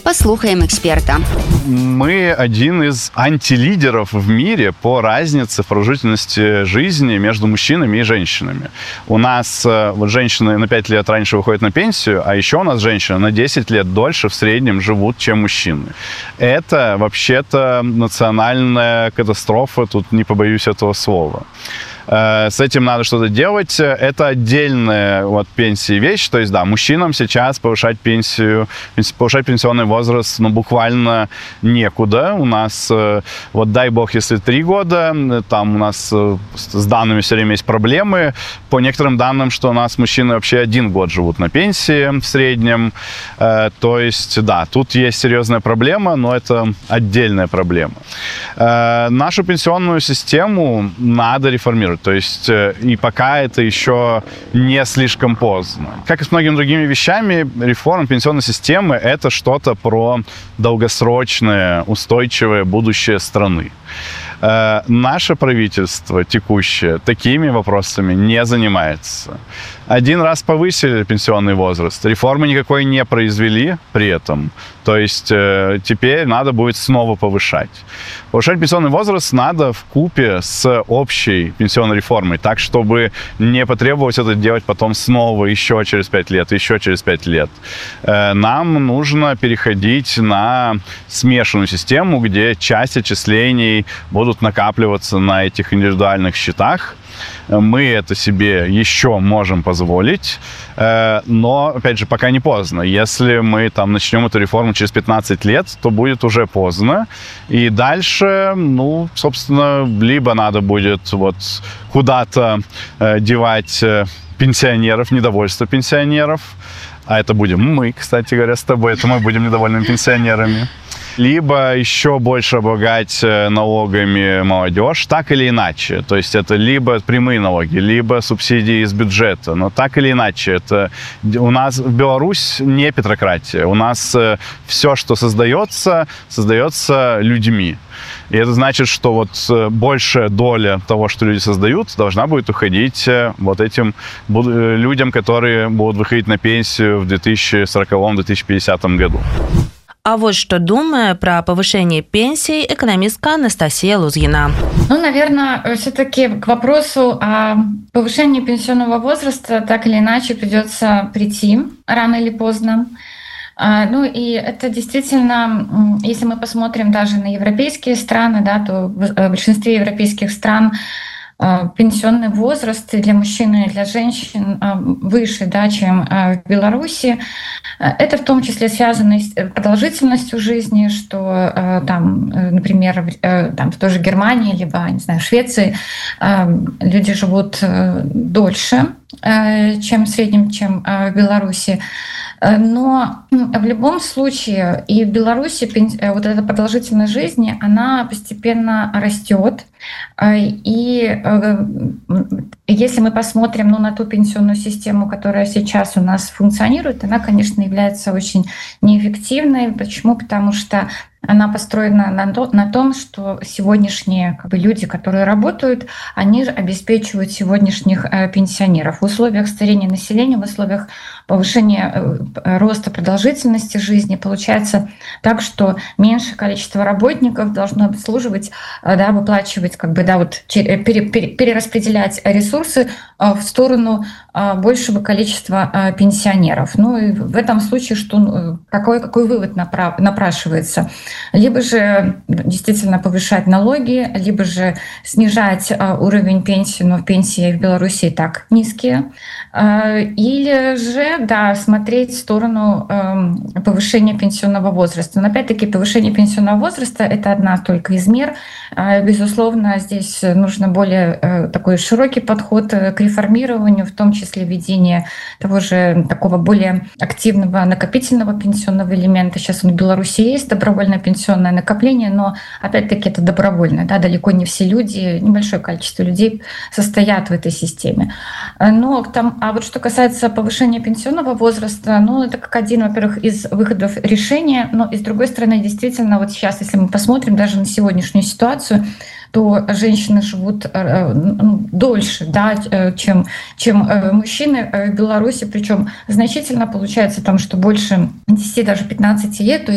Послухаем эксперта. Мы один из антилидеров в мире по разнице в продолжительности жизни между мужчинами и женщинами. У нас вот женщины на 5 лет раньше выходят на пенсию, а еще у нас женщины на 10 лет дольше в среднем живут, чем мужчины. Это вообще-то национальная катастрофа, тут не побоюсь этого слова. С этим надо что-то делать. Это отдельная от пенсии вещь. То есть, да, мужчинам сейчас повышать пенсионный возраст, буквально некуда. У нас, вот дай бог, если 3 года, там у нас с данными все время есть проблемы. По некоторым данным, что у нас мужчины вообще 1 год живут на пенсии в среднем. То есть, да, тут есть серьезная проблема, но это отдельная проблема. Нашу пенсионную систему надо реформировать. То есть, и пока это еще не слишком поздно. Как и с многими другими вещами, реформа пенсионной системы – это что-то про долгосрочное, устойчивое будущее страны. Наше правительство текущее такими вопросами не занимается. 1 раз повысили пенсионный возраст, реформы никакой не произвели при этом. То есть теперь надо будет снова повышать. Повышать пенсионный возраст надо вкупе с общей пенсионной реформой, так, чтобы не потребовалось это делать потом снова еще через 5 лет, еще через 5 лет. Нам нужно переходить на смешанную систему, где часть отчислений будут накапливаться на этих индивидуальных счетах. Мы это себе еще можем позволить, но, опять же, пока не поздно. Если мы там начнем эту реформу через 15 лет, то будет уже поздно. И дальше, собственно, либо надо будет вот куда-то девать пенсионеров, недовольство пенсионеров, а это будем мы, кстати говоря, с тобой, это мы будем недовольными пенсионерами. Либо еще больше облагать налогами молодежь, так или иначе. То есть это либо прямые налоги, либо субсидии из бюджета. Но так или иначе, это у нас в Беларусь не петрократия. У нас все, что создается людьми. И это значит, что вот большая доля того, что люди создают, должна будет уходить вот этим людям, которые будут выходить на пенсию в 2040-2050 году. А вот что думает про повышение пенсий экономистка Анастасия Лузгина. Наверное, все-таки к вопросу о повышении пенсионного возраста так или иначе придется прийти рано или поздно. И это действительно, если мы посмотрим даже на европейские страны, да, то в большинстве европейских стран пенсионный возраст для мужчин и для женщин выше, да, чем в Беларуси. Это в том числе связано с продолжительностью жизни, что там, например, в той же Германии, либо, не знаю, в Швеции люди живут дольше, чем в среднем, чем в Беларуси. Но в любом случае и в Беларуси вот эта продолжительность жизни, она постепенно растет. И если мы посмотрим на ту пенсионную систему, которая сейчас у нас функционирует, она, конечно, является очень неэффективной. Почему? Потому что она построена на том, что сегодняшние люди, которые работают, они обеспечивают сегодняшних пенсионеров. В условиях старения населения, в условиях повышения роста продолжительности жизни получается так, что меньшее количество работников должно обслуживать, да, выплачивать, перераспределять ресурсы в сторону большего количества пенсионеров. И в этом случае какой вывод напрашивается? Либо же действительно повышать налоги, либо же снижать уровень пенсии, но пенсии в Беларуси и так низкие, или же, да, смотреть в сторону повышения пенсионного возраста. Но опять-таки повышение пенсионного возраста — это одна только из мер. Безусловно, здесь нужно более такой широкий подход к реформированию, в том числе введение того же такого более активного накопительного пенсионного элемента. Сейчас он в Беларуси есть, добровольное пенсионное накопление, но опять-таки это добровольно, да, далеко не все люди, небольшое количество людей состоят в этой системе. А вот что касается повышения пенсионного возраста, это как один, во-первых, из выходов решения, но и с другой стороны, действительно, вот сейчас, если мы посмотрим даже на сегодняшнюю ситуацию, то женщины живут дольше, да, чем мужчины в Беларуси, причем значительно получается там, что больше 10, даже 15 лет.